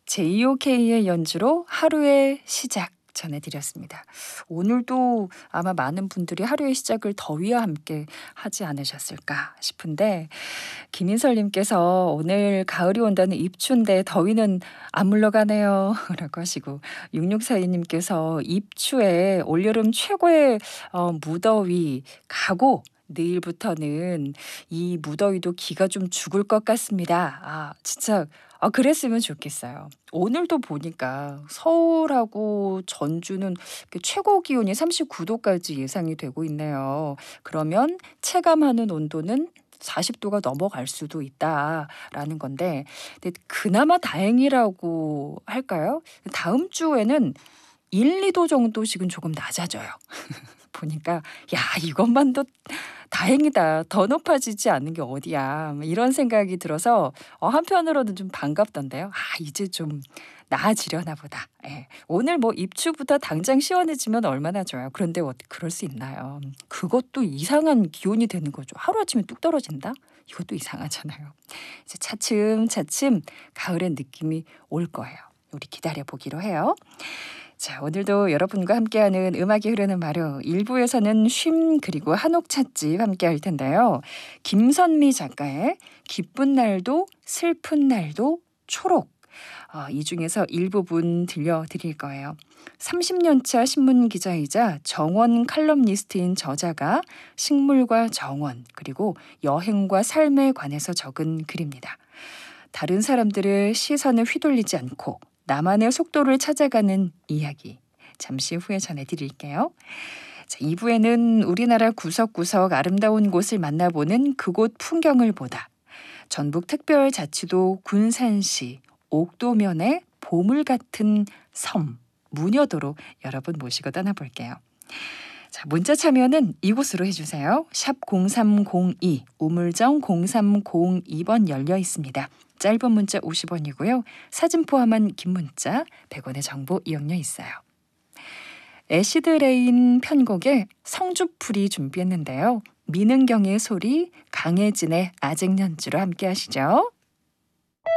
JOK의 연주로 하루의 시작 전해드렸습니다. 오늘도 아마 많은 분들이 하루의 시작을 더위와 함께 하지 않으셨을까 싶은데, 김인설님께서 오늘 가을이 온다는 입추인데 더위는 안 물러가네요 라고 하시고, 6642님께서 입추에 올여름 최고의 무더위 가고 내일부터는 이 무더위도 기가 좀 죽을 것 같습니다. 진짜 그랬으면 좋겠어요. 오늘도 보니까 서울하고 전주는 최고 기온이 39도까지 예상이 되고 있네요. 그러면 체감하는 온도는 40도가 넘어갈 수도 있다라는 건데, 근데 그나마 다행이라고 할까요? 다음 주에는 1, 2도 정도씩은 조금 낮아져요. 보니까 야, 이것만도 다행이다. 더 높아지지 않는 게 어디야. 이런 생각이 들어서 한편으로는 좀 반갑던데요. 이제 좀 나아지려나 보다. 예. 오늘 뭐 입추보다 당장 시원해지면 얼마나 좋아요. 그런데 그럴 수 있나요? 그것도 이상한 기온이 되는 거죠. 하루아침에 뚝 떨어진다? 이것도 이상하잖아요. 이제 차츰차츰 가을의 느낌이 올 거예요. 우리 기다려보기로 해요. 자, 오늘도 여러분과 함께하는 음악이 흐르는 마루 1부에서는 쉼 그리고 한옥 찻집 함께 할 텐데요. 김선미 작가의 기쁜 날도 슬픈 날도 초록, 이 중에서 일부분 들려드릴 거예요. 30년차 신문기자이자 정원 칼럼니스트인 저자가 식물과 정원 그리고 여행과 삶에 관해서 적은 글입니다. 다른 사람들의 시선을 휘둘리지 않고 나만의 속도를 찾아가는 이야기, 잠시 후에 전해드릴게요. 자, 2부에는 우리나라 구석구석 아름다운 곳을 만나보는 그곳 풍경을 보다, 전북특별자치도 군산시 옥도면의 보물 같은 섬 무녀도로 여러분 모시고 떠나볼게요. 자, 문자 참여는 이곳으로 해주세요. 샵 0302 우물정 0302번 열려 있습니다. 짧은 문자 50원이고요. 사진 포함한 긴 문자 100원의 정보 이용료 있어요. 애시드 레인 편곡에 성주풀이 준비했는데요. 민은경의 소리, 강혜진의 아직 연주로 함께 하시죠.